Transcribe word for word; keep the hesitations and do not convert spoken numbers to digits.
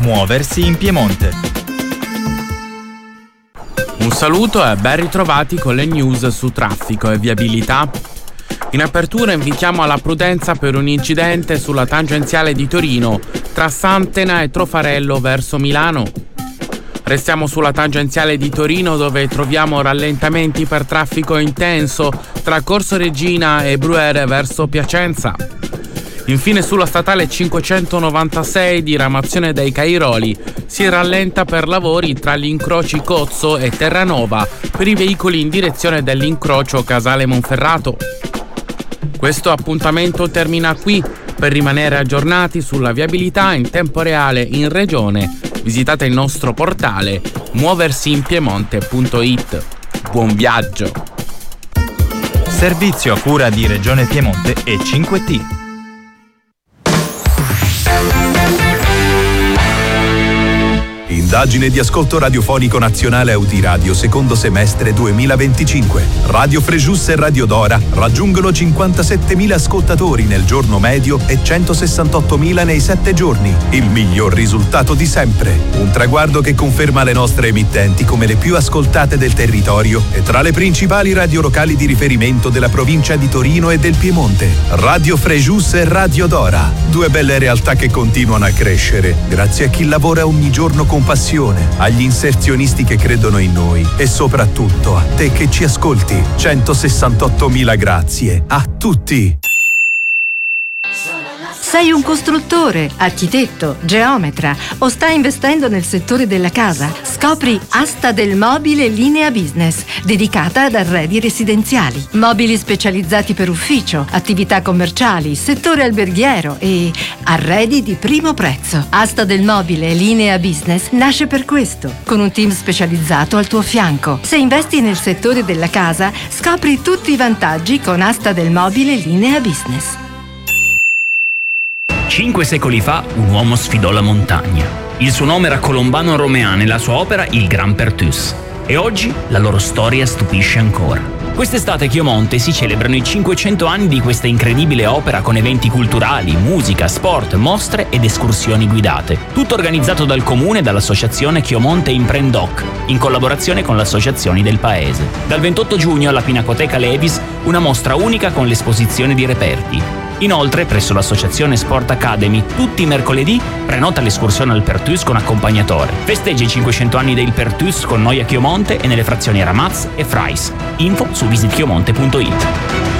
Muoversi in Piemonte. Un saluto e ben ritrovati con le news su traffico e viabilità. In apertura invitiamo alla prudenza per un incidente sulla tangenziale di Torino tra Santena e Trofarello verso Milano. Restiamo sulla tangenziale di Torino, dove troviamo rallentamenti per traffico intenso tra Corso Regina e Bruyere verso Piacenza. Infine sulla statale cinquecentonovantasei diramazione dei Cairoli si rallenta per lavori tra gli incroci Cozzo e Terranova per i veicoli in direzione dell'incrocio Casale Monferrato. Questo appuntamento termina qui. Per rimanere aggiornati sulla viabilità in tempo reale in regione, visitate il nostro portale muoversiinpiemonte punto it. Buon viaggio! Servizio a cura di Regione Piemonte e cinque T. Indagine di ascolto radiofonico nazionale Audiradio secondo semestre duemilaventicinque. Radio Frejus e Radio Dora raggiungono cinquantasettemila ascoltatori nel giorno medio e centosessantottomila nei sette giorni. Il miglior risultato di sempre. Un traguardo che conferma le nostre emittenti come le più ascoltate del territorio e tra le principali radio locali di riferimento della provincia di Torino e del Piemonte. Radio Frejus e Radio Dora. Due belle realtà che continuano a crescere grazie a chi lavora ogni giorno con passione, agli inserzionisti che credono in noi e soprattutto a te che ci ascolti. centosessantottomila grazie a tutti. Sei un costruttore, architetto, geometra o stai investendo nel settore della casa? Scopri Asta del Mobile Linea Business, dedicata ad arredi residenziali. Mobili specializzati per ufficio, attività commerciali, settore alberghiero e arredi di primo prezzo. Asta del Mobile Linea Business nasce per questo, con un team specializzato al tuo fianco. Se investi nel settore della casa, scopri tutti i vantaggi con Asta del Mobile Linea Business. Cinque secoli fa un uomo sfidò la montagna. Il suo nome era Colombano Romeane e la sua opera il Grand Perthus. E oggi la loro storia stupisce ancora. Quest'estate a Chiomonte si celebrano i cinquecento anni di questa incredibile opera con eventi culturali, musica, sport, mostre ed escursioni guidate. Tutto organizzato dal comune e dall'associazione Chiomonte Imprendoc, in collaborazione con le associazioni del paese. Dal ventotto giugno alla Pinacoteca Levis una mostra unica con l'esposizione di reperti. Inoltre, presso l'associazione Sport Academy, tutti i mercoledì prenota l'escursione al Perthus con accompagnatore. Festeggia i cinquecento anni del Perthus con noi a Chiomonte e nelle frazioni Ramaz e Frais. Info su visit chiomonte punto it.